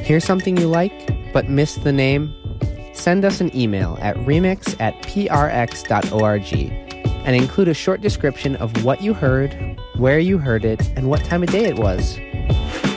Hear something you like but missed the name? Send us an email at remix@prx.org and include a short description of what you heard, where you heard it, and what time of day it was.